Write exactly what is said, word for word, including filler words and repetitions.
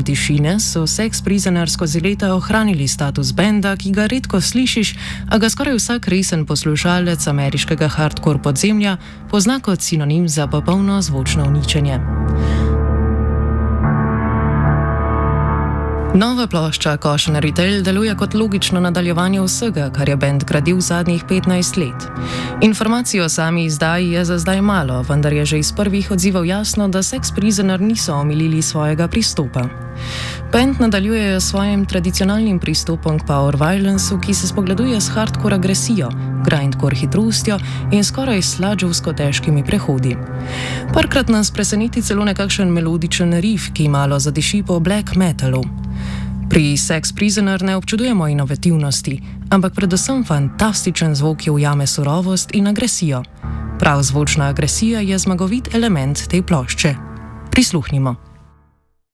tišine so Sex Prisoner skozi leta ohranili status benda, ki ga redko slišiš, a ga skoraj vsak resen poslušalec ameriškega hardcore podzemlja pozna kot sinonim za popolno zvočno uničenje. Nova plošča Cautionary Tale deluje kot logično nadaljevanje vsega, kar je bend gradil zadnjih petnajst let. Informacij o sami izdaji je za zdaj malo, vendar je že iz prvih odzivov jasno, da Sex Prisoner niso omilili svojega pristopa. Bend nadaljuje s svojim tradicionalnim pristopom k power violenceu, ki se spogleduje s hardcore agresijo, grindcore hitrostjo in skoraj sludžovsko težkimi prehodi. Parkrat nas preseneti celo nekakšen melodičen riff, ki malo zadiši po black metalu. Pri Sex Prisoner ne občudujemo inovativnosti, ampak predvsem fantastičen zvok, ki ujame surovost in agresijo. Prav zvočna agresija je zmagovit element te plošče. Prisluhnimo.